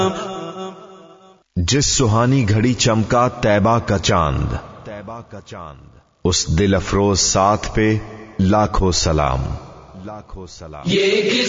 जिस सुहानी घड़ी चमका तैबा का चांद, उस दिल अफरोज साथ पे लाखों सलाम। ये